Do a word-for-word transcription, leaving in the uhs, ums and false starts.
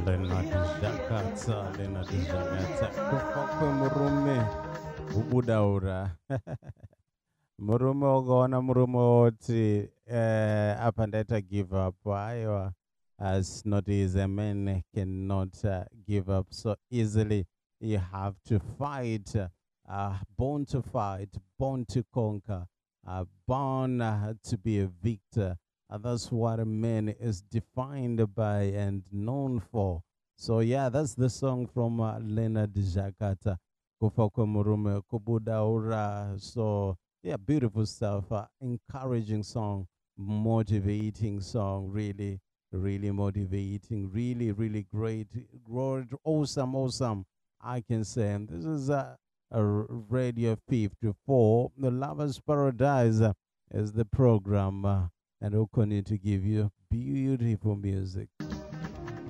Leonard Jakatsa, Leonard Jakatsa, kufakwe murume ubudaura. Murume ukaona murume woti uh, apa ndaita give up, aiwa, as not easy. A man cannot uh, give up so easily. You have to fight, uh, born to fight, born to conquer, uh, born uh, to be a victor. Uh, that's what a man is defined by and known for. So yeah, that's the song from uh, Leonard Jakata, Kufa Kwe Murume Kubudaura. So yeah, beautiful stuff. Uh, encouraging song, motivating song, really, really motivating, really, really great, great, awesome, awesome. I can say, and this is uh, a Radio fifty-four. The Lovers Paradise uh, is the program, uh, and we'll continue to give you beautiful music.